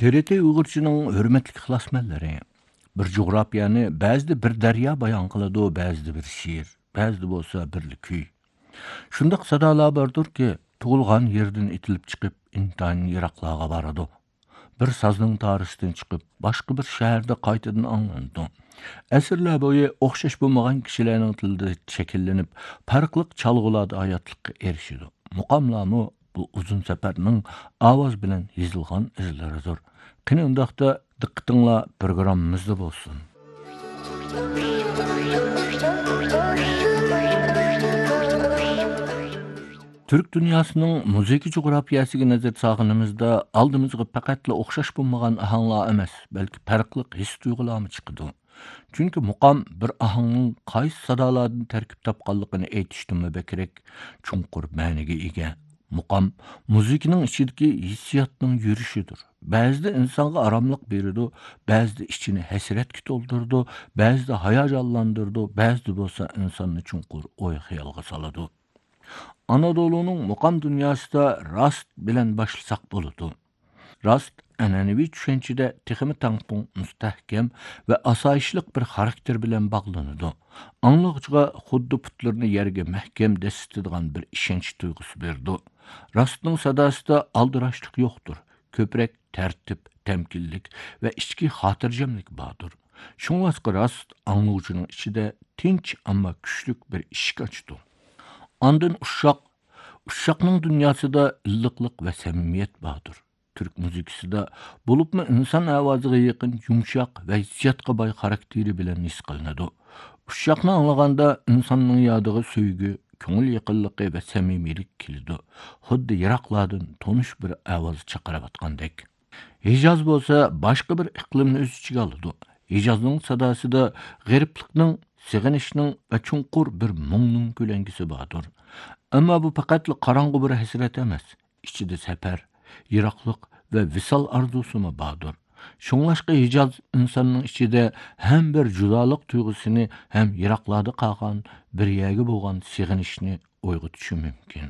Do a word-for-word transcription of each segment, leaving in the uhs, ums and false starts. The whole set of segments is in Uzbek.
T R T Uyg'urchining hurmatli ixlosmandlari bir jug'rofiyani ba'zida bir daryo bayon qiladi, ba'zida bir she'r, ba'zida bo'lsa bir kuy. Shundoq sadolar bordirki, tug'ilgan yerdan itilib chiqib, intayin yiroqlarga boradi. Bir sazning tarixdan chiqib, boshqa bir shaharda qaytadan anglanadi. Asrlar bo'yi o'xshash bo'lmagan kishilarning tilida shakllanib, farqli chalg'ularda hayotlikka erishadi. Muqomlarmi bu uzun safarning ovoz bilan yozilgan izlaridir. Qani undaqda diqqatinglar programmamizda bo'lsin. Türk dünyasının musiqi coğrafiyasiga nazar salganimizda aldımızga faqatla o'xshash bo'lmagan ahanglar emas, balki farqli his tuyg'ularmi chiqadi. Chunki muqam bir ahangning qaysi sadolardan tarkib topganligini aytishdan bekrak chunqur ma'niga ega. Muqam musiqining ichidagi hissiyotning yurishidir. Ba'zida insonga aromlik beradi, ba'zida ichini hasratga to'ldiradi, ba'zida hayajonlantiradi, ba'zida bo'lsa insonni chunqur o'y xayolga soladi. Anadolu'nun muqam dünyasida rast bilen başlasak buludu. Rast, annenevi düşüncede teximi tankpun, müstahkem ve asayişlik bir karakter bilen bağlanıdı. Anlıqçıga xuddi putlarını yerge məhkem desistidigan bir işenç duygusu berdi. Rastның sadasida aldıraşlık yoktur. Köprek, tertip, temkillik ve içki hatırcamlik bağdır. Şunlasqı rast, anlıqçının içide tinç ama küçlük bir işik açdı. Andın uşaq, uşaqның dünyasida illiqlik ve samimiyet bağdır. Türk müzikisida bulupmu insan avazıga yakın yumşaq ve hissiyatqa bay karakteri bilen his qılınады. Uşaqni anlaganda insanның yadığı söygü, köngül yaqinligi ve samimilik kelidi. Xuddi yiroqlardan tonish bir avaz chaqirib atgandek. Hijaz bo'lsa boshqa bir iqlimni o'z ichiga oladi. Hijazning sadosida g'ariblikning, sig'inishning va chunqur bir mungning ko'langisi bordir. Ammo bu faqatli qorong'u bir hasrat emas, ichida safar, yiroqlik va visol arzusimi bordir. Şunlaşqa Hijaz insonning ichida ham bir judolik tuyg'usini, ham yiroqlarda qolgan bir yerga bo'lgan sig'inishni uyg'otishi mumkin.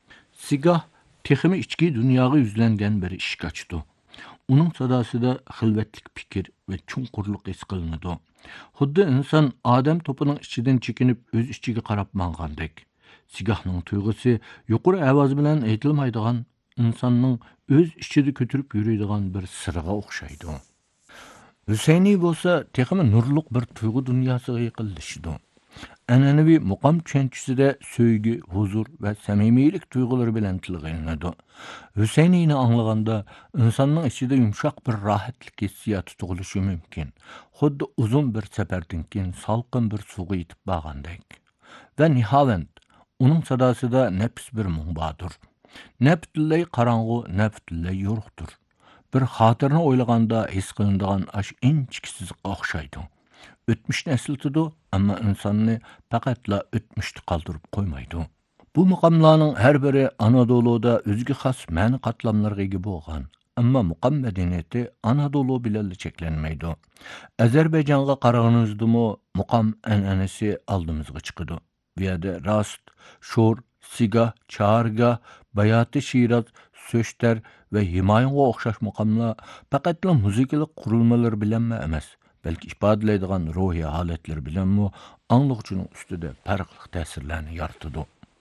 Sigah texmi ichki dunyoga yuzlangan bir ishq ochdi. Uning sadosida xilvatlik fikr va chunqurlik his qilinadi. Xuddi inson odam to'pining ichidan chekinib o'z ichiga qarab mangandek. Sigahning tuyg'usi yuqori ovoz bilan aytilmaydigan, insonning o'z ichida ko'tirib yuradigan bir sirga o'xshaydi. Hüseyni bo'lsa, texmi nurliq bir tuyg'u dunyosiga yiqilishdi. An'anaviy muqam tushunchasida so'ygi, huzur va samimiylik tuyg'ulari bilan tilga ilinadi. Hüseynini anglaganda insonning ichida yumshoq bir rohatlik hissiyoti tug'ilishi mumkin. Xuddi uzun bir safardan keyin salqin bir suvga yetib borgandek. Va nihoyat uning sadosida nafs bir mung bordir. Ne butunlay qarang'u, ne butunlay yo'ruqdir. Bir xotirni o'ylaganda his qilinadigan ash inchikisizga o'xshaydi. O'tmishni eslatadi, ammo insonni faqatla o'tmishni qoldirib qo'ymaydi. Bu muqamlarning har biri Anadoluda o'ziga xos ma'ni qatlamlarga ega bo'lgan. Ammo muqam madaniyati Anadolu bilan cheklanmaydi. Ozarbayjonga qaraganimizdami muqam an'anasi oldimizga chiqadi. Bu yerda rast, sho'r, sigah, charga, bayati shirat, so'shtar va himoyonga o'xshash muqamlar faqatla musiqalik qurilmalar bilanmi emas, balki ifodalaydigan ruhiy holatlar bilanmi anglovchining ustida farqli ta'sirlarni yaratadi.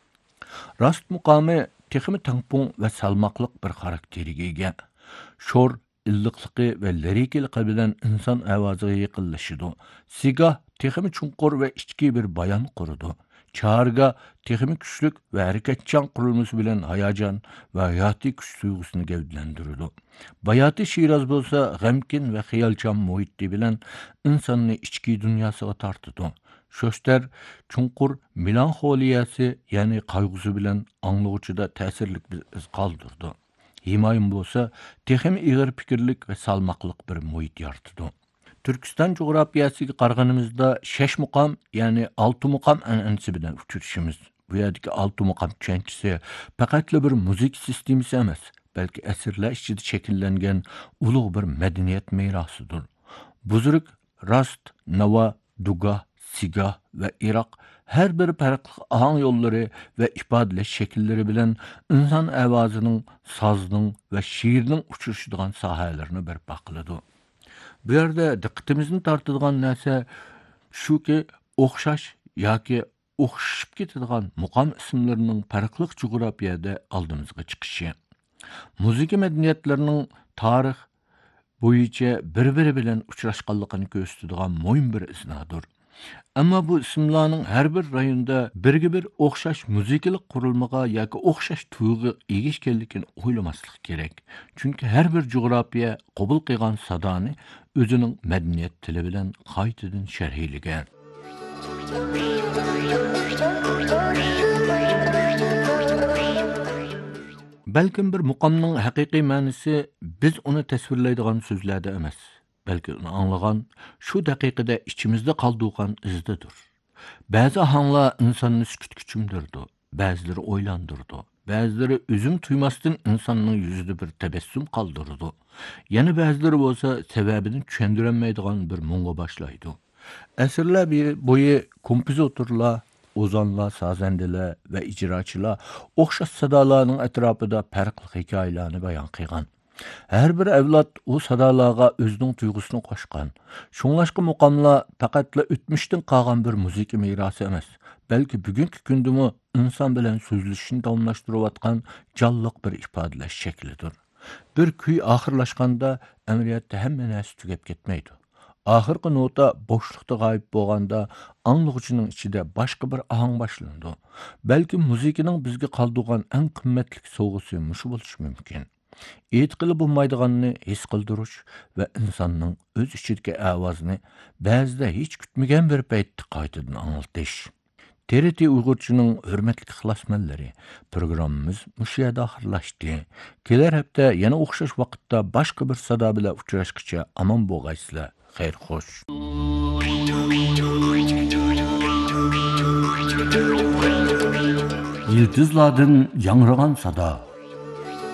Rast muqami texmi tangpung va salmoqliq bir xarakteriga ega. Sho'r, illiqligi va lirikiligi bilan inson ovoziga yiqilishidi. Sigah texmi chunqur va ichki bir bayon quradi. Çağırga texmi küçlük ve hareketçan kurulması bilen hayacan ve hayati güç duygusunu gevdilendirirdi. Bayati Şiraz bolsa g'amkin ve xiyalchan muhitti bilen insanını içki dünyasına tartıdı. Şöşter çunqur melanxoliyasi yani kaygısı bilen anlıqçıda tesirlik bir iz kaldırdı. Himayim bolsa texmi iğir fikirlik ve salmaqlık bir muhit yartıdı. Türkistan coğrafiyasiga qarag'animizda shesh muqam, ya'ni olti muqam an'anasi bilan uchrashimiz. Bu yerdagi olti muqam tushunchasi faqatla bir muzik sistemasi emas, balki asrlar ichida shakllangan ulug' bir madaniyat merosidir. Buzruk, rast, navo, duga, Sigah ve Irak her bir farklı ahang yolları ve ifadeleş şekilleri bilen insan avazının, sazının ve şiirinin uçuruşduğun sahələrini bir bakılıdı. Bu yerde dikkatimizni tartadigan narsa shuki o'xshash yoki o'xshashib ketadigan muqom ismlarining farqli jo'grafiyada oldimizga chiqishi. Muzika madaniyatlarining tarix bo'yicha bir-biri bilan uchrashganligini ko'rsatadigan mo'yin bir isnadir. Ammo bu ismlarning har bir rayonda birga bir o'xshash muzikalik qurilmaga yoki o'xshash tuyg'u ega ekanligini o'ylamaslik kerak. Chunki har bir jo'grafiya qabul qilgan sadoni o'zining madaniyat tili bilan qaytadan sharhiylagan. Balkim bir muqomning haqiqiy ma'nosi biz uni tasvirlaydigan so'zlarda emas, balki uni anglagan shu daqiqada ichimizda qoldigan izdidir. Ba'zi ahanglar insonni sukutga cho'mdirdi, ba'zilari o'ylandirdi, ba'zilari o'zim tuymasdan insonning yuzida bir tabassum qoldirdi. Yana ba'zilari bo'lsa sababini tushundirilmaydigan bir munga boshlaydi. Asrlar bo'yi kompozitorlar, ozanlar, sazandilar va ijrochilar o'xshash sadolarning atrofida farqli hikoyalarni bayon qilgan. Her bir avlod o sadolarga o'zining tuyg'usini qo'shgan. Shunglashqa muqomlar faqatla o'tmishdan qolgan bir muzika merosi emas, balki bugungi kundami inson bilan so'zlashishni davomlashtirayotgan jonliq bir ifodalash shaklidir. Bir kuy oxirlashganda amaliyotda hamma narsa tugab ketmaydi. Oxirgi nota bo'shliqda g'oyib bo'lganda anglag'uchining ichida boshqa bir ahang boshlanadi. Balki muzikaning bizga qoldirgan eng qimmatli sovg'asi mushu bo'lishi mumkin. E'tiqili bo'lmaydiganni his qildirish va insonning o'z ichidagi ovozini ba'zida hech kutmagan bir paytda qaytadan anglatish. T R T Uyg'urchining hurmatli ixlosmandlari, programmamiz mushu yerda oxirlashdi. Kelar hafta yana o'xshash vaqtda boshqa bir sado bilan uchrashguncha omon bo'lgaysizlar. Xayr xo'sh. Yıldızlardan yangragan sada.